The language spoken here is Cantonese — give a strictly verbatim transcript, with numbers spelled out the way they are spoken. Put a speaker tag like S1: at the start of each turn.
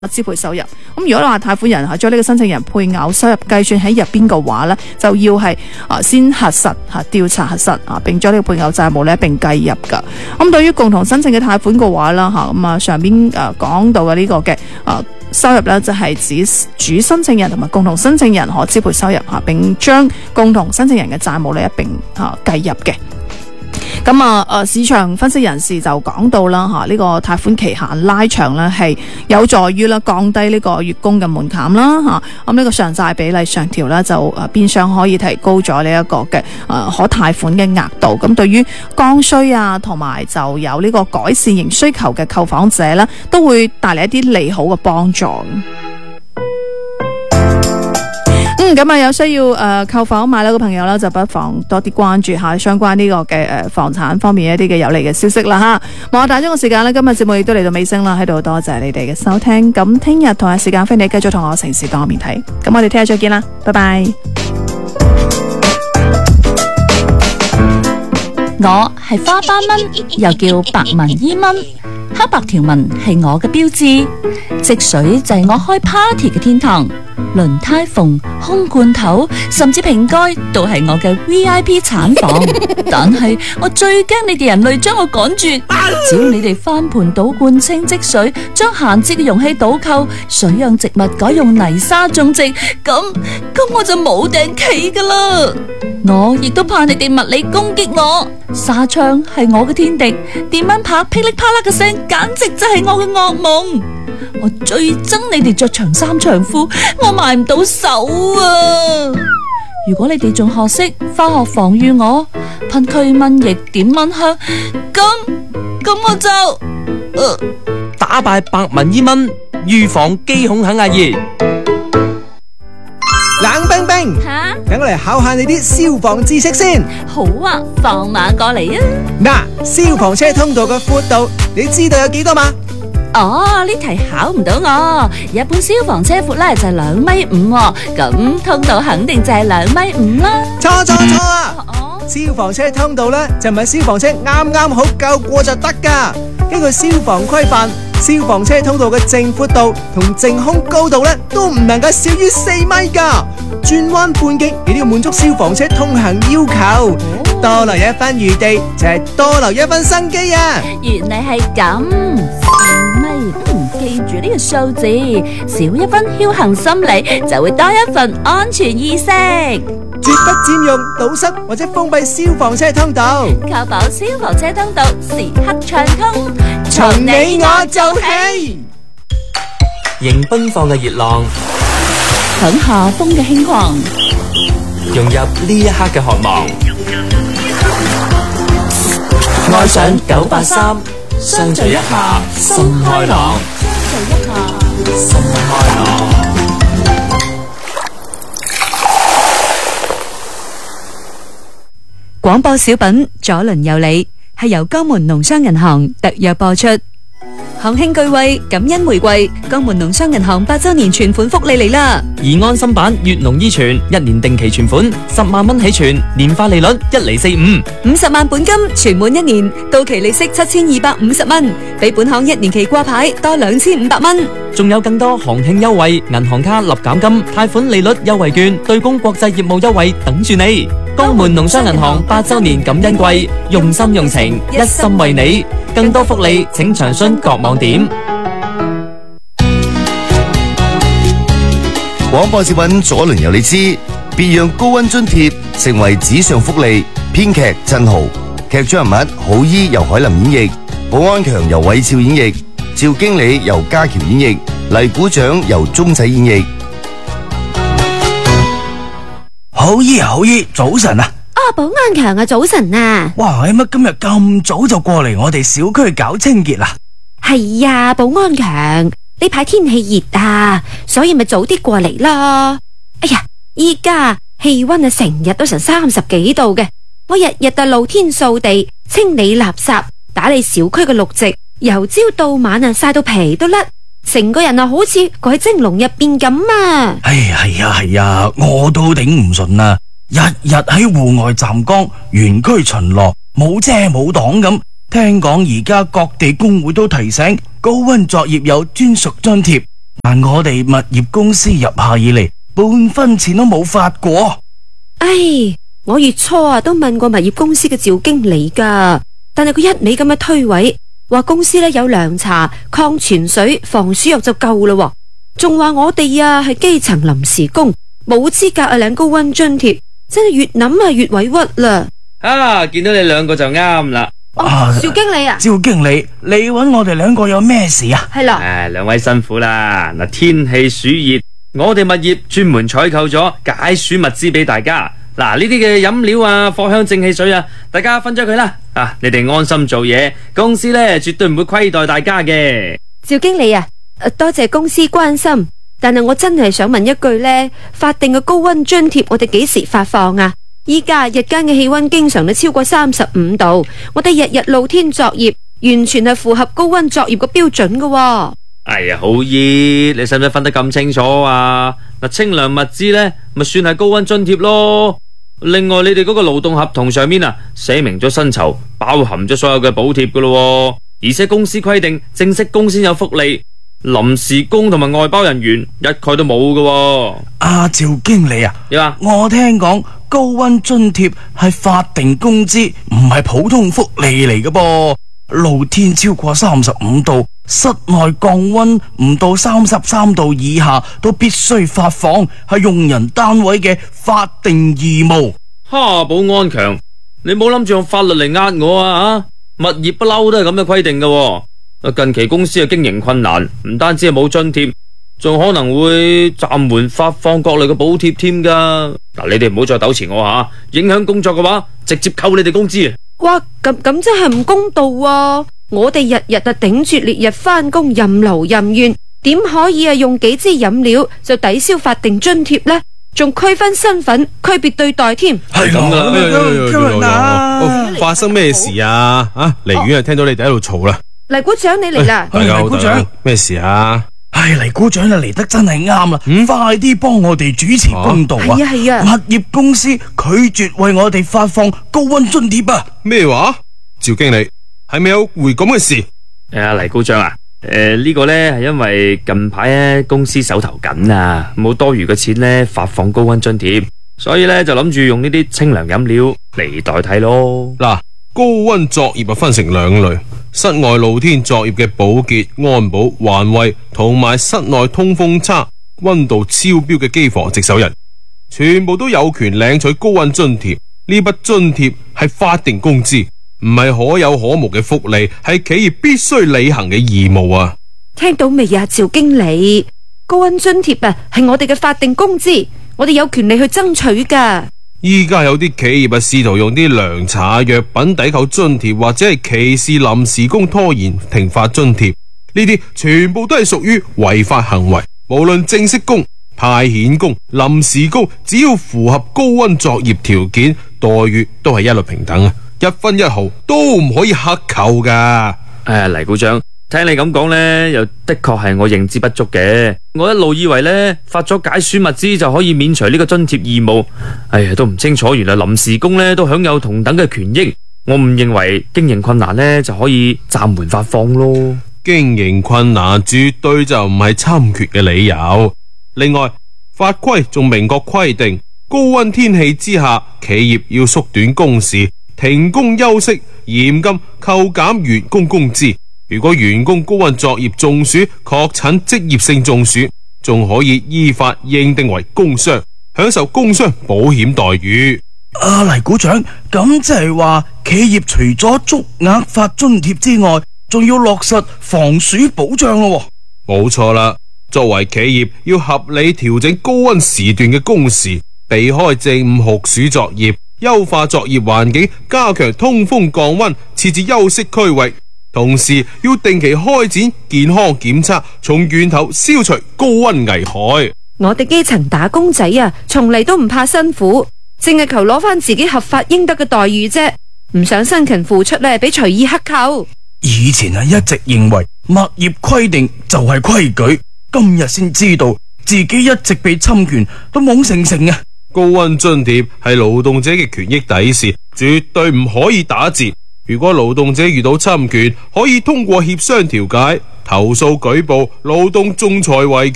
S1: 支配收入。咁如果你話貸款人係將呢個申請人配偶收入計算喺入邊嘅話咧，就要係啊先核實吓調查核實啊，並將呢個配偶債務咧並計入噶。咁對於共同申請嘅貸款嘅話啦吓，咁啊上邊誒講到嘅呢個嘅啊收入咧就係指主申請人同埋共同申請人可支配收入吓，並將共同申請人嘅債務咧一併吓計入嘅。咁啊，誒，市場分析人士就講到啦，吓、這、呢個貸款期限拉長咧，係有助於啦降低呢個月供嘅門檻啦，吓咁呢個償債比例上調咧，就誒變相可以提高咗呢一個嘅誒可貸款嘅額度。咁對於剛需啊，同埋就有呢個改善型需求嘅購房者咧，都會帶嚟一啲利好嘅幫助。嗯，咁啊，有需要誒購房買樓嘅朋友啦，就不妨多啲關注下相關呢個嘅誒房產方面一啲嘅有利嘅消息啦吓。望下大鐘嘅時間咧，今日節目亦都嚟到尾聲啦，喺度多謝你哋嘅收聽。咁聽日同一時間，歡迎你繼續同我城市當面睇。咁我哋聽日再見啦，拜拜。
S2: 我係花斑蚊，又叫白紋伊蚊，黑白條紋係我嘅標誌，積水就係我開 party 嘅天堂。輪胎縫、空罐頭，甚至瓶蓋都係我嘅 V I P 產房。但係我最驚你哋人類將我趕絕。只要你哋翻盤倒罐清積水，將閒置嘅容器倒扣，水養植物改用泥沙種植，咁咁我就冇頂企噶啦。我亦都怕你哋物理攻擊我，紗窗係我嘅天敵，電蚊拍噼里啪啦嘅聲，簡直就係我嘅噩夢。我最憎你哋着長衫長褲，我埋唔到手啊！如果你哋仲學識化學防禦我，噴驅蚊液點蚊香，咁咁我就、呃、
S3: 打敗白紋伊蚊，預防機孔肯壓熱。
S4: 冷冰冰，
S2: 吓，
S4: 等我嚟考下你啲消防知識先。
S2: 好啊，放馬過嚟啊！
S4: 嗱，消防車通道嘅闊度，你知道有幾多嘛？
S2: 哦，呢題考唔到我。一般消防車闊咧就係兩米五，咁通道肯定就係兩米五啦。
S4: 錯錯錯啊！
S2: 哦，
S4: 消防車通道咧就唔係消防車啱啱好夠過就得噶。根據消防規範，消防車通道嘅淨闊度同淨空高度咧都唔能夠少於四米噶。轉彎半徑亦都要滿足消防車通行要求。多留一分餘地就係多留一分生機啊！
S2: 原來係咁，四米都唔記住呢個數字，少一分僥倖心理，就會多一份安全意識。
S4: 絕不佔用、堵塞或者封閉消防車通道，
S2: 確保消防車通道時刻暢通，
S4: 從你我做起。
S3: 迎奔放嘅熱浪，
S2: 響夏風嘅輕狂，
S3: 融入呢一刻嘅渴望。愛上九八三，相聚一下，心開朗。
S2: 相聚一下，
S3: 心開朗。
S5: 廣播小品左鄰右里係由江門農商銀行特約播出。行慶巨惠，感恩回饋，江門農商銀行八周年存款福利嚟啦！
S3: 而安心版粵農依存一年定期存款十萬蚊起存，年化利率一厘四五，
S5: 五十萬本金存滿一年，到期利息七千二百五十蚊，比本行一年期掛牌多兩千五百蚊。
S3: 仲有更多行慶優惠、銀行卡立減金、貸款利率優惠券、對公國際業務優惠等住你。江門農商銀行八周年感恩季，用心用情，一心為你。更多福利請詳詢各網點。
S6: 廣播小品左鄰右里知，別讓高溫津貼成為紙上福利。編劇振豪，劇中人物好姨由海林演繹，保安強由韋少演繹，趙經理由家喬演繹，黎股長由鐘仔演繹。
S7: 好姨好姨，早晨啊！
S8: 啊，保安強啊，早晨啊！
S7: 哇，乜今日咁早就過嚟我哋小區搞清潔啦？
S8: 係呀，保安強，呢排天氣熱啊，所以咪早啲過嚟咯。哎呀，依家氣溫啊，成日都成三十幾度嘅，我日日啊露天掃地、清理垃圾、打理小區嘅綠植，由朝到晚啊曬到皮都甩，成個人啊好似過喺蒸籠入邊咁啊！
S7: 哎呀，係呀係呀，我都頂唔順啦。日日喺戶外站崗、園區巡邏，冇遮冇擋咁。聽講而家各地工會都提醒，高溫作業有專屬津貼， 但我哋物業公司入下以嚟，半分錢都冇發過。
S8: 唉，我月初啊都問過物業公司嘅趙經理噶，但係佢一味咁樣推諉，話公司咧有涼茶、礦泉水、防鼠藥就夠啦，仲話我哋啊係基層臨時工，冇資格啊領高溫津貼，真係越諗啊越委屈啦。
S9: 啊，見到你兩個就啱啦。
S7: 啊，
S8: 趙經理啊，
S7: 趙經理，你揾我哋兩個有咩事啊？
S8: 係啦，
S9: 誒，兩位辛苦啦。嗱，天氣暑熱，我哋物業專門採購咗解暑物資俾大家。嗱，呢啲嘅飲料啊、藿香正氣水啊，大家分咗佢啦。啊，你哋安心做嘢，公司咧絕對唔會虧待大家嘅。
S8: 趙經理啊，多謝公司關心，但係我真係想問一句呢，法定嘅高溫津貼我哋幾時發放啊？依家日間嘅氣溫經常都超過三十五度，我哋日日露天作業，完全係符合高溫作業嘅標準㗎喎。
S9: 哎呀，好姨，你使唔使分得咁清楚啊？嗱，清涼物資呢咪算係高溫津貼咯。另外，你哋嗰個勞動合同上面啊，寫明咗薪酬，包含咗所有嘅補貼噶咯。而且公司規定，正式工先有福利，臨時工同埋外包人員一概都冇噶。
S7: 阿趙經理啊，
S9: 點啊？
S7: 我聽講高溫津貼係法定工資，唔係普通福利嚟嘅噃。露天超過三十五度，室內降溫唔到三十三度以下都必須發放，係用人單位嘅法定義務。
S9: 哈，保安強，你冇諗住用法律嚟呃我啊？啊，物業不嬲都係咁嘅規定嘅。近期公司嘅經營困難，唔單止係冇津貼，仲可能會暫緩發放各類嘅補貼添噶。嗱，你哋唔好再糾纏我吓，影響工作嘅話，直接扣你哋工資啊！
S8: 哇，咁咁真係唔公道啊！我哋日日啊頂住烈日翻工，任勞任怨，點可以啊用幾支飲料就抵消法定津貼呢？仲區分身份，區別對待添。
S7: 係
S10: 咁噶啦，
S7: 啦，
S10: 發生咩事啊？啊，離遠啊聽到你哋喺度嘈啦。
S8: 黎股長你嚟啦，
S10: 大家好，
S7: 黎股長，
S10: 咩事啊？
S7: 唉，黎股長啊嚟得真係啱啦，快啲幫我哋主持公道啊！
S8: 係啊係啊，
S7: 物業公司拒絕為我哋發放高溫津貼啊！
S10: 咩話？趙經理係咪有回咁嘅事？
S9: 誒，黎股長啊，誒呢個呢係因為近排咧公司手頭緊啊，冇多餘嘅錢呢發放高溫津貼，所以呢就諗住用呢啲清涼飲料嚟代替咯。
S10: 嗱，高溫作業啊分成兩類，室外露天作業嘅保潔、安保、環衛同埋室內通風差、溫度超標嘅機房值守人，全部都有權領取高溫津貼。呢筆津貼係法定工資，唔係可有可無嘅福利，係企業必須履行嘅義務啊！
S8: 聽到未啊，趙經理？高溫津貼啊係我哋嘅法定工資，我哋有權利去爭取噶。
S10: 依家有啲企業啊，試圖用啲涼茶、藥品抵扣津貼，或者係歧視臨時工拖延停發津貼，呢啲全部都係屬於違法行為。無論正式工、派遣工、臨時工，只要符合高溫作業條件，待遇都係一律平等啊！一分一毫都唔可以克扣噶。
S9: 誒，黎股長，聽你咁講呢，又的確係我認知不足嘅。我一路以為呢，發咗解暑物資就可以免除呢個津貼義務。哎呀，都唔清楚，原來臨時工呢都享有同等嘅權益。我唔認為經營困難呢就可以暫緩發放咯。
S10: 經營困難絕對就唔係侵權嘅理由。另外，法規仲明確規定，高溫天氣之下，企業要縮短工時、停工休息，嚴禁扣減員工工資。如果員工高溫作業中暑，確診職業性中暑，仲可以依法認定為工傷，享受工傷保險待遇。
S7: 啊，黎股長，咁即係話企業除咗足額發津貼之外，仲要落實防暑保障咯。
S10: 冇錯啦，作為企業要合理調整高溫時段嘅工時，避開正午酷暑作業，優化作業環境，加強通風降溫，設置休息區域，同時要定期開展健康檢測，從源頭消除高溫危害。
S8: 我哋基層打工仔啊，從嚟都唔怕辛苦，淨係求攞翻自己合法應得嘅待遇啫，唔想辛勤付出咧，俾隨意克扣。
S7: 以前係一直認為物業規定就係規矩，今日先知道自己一直被侵權，都懵成成啊！
S10: 高溫津貼係勞動者嘅權益底線，絕對唔可以打折。如果勞動者遇到侵權，可以通過協商調解， 投訴舉報勞動仲裁維權。